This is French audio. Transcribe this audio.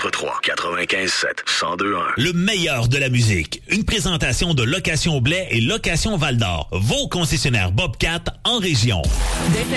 443-95-7-1021. Le meilleur de la musique. Une présentation de Location Blais et Location Val-d'Or. Vos concessionnaires Bobcat en région.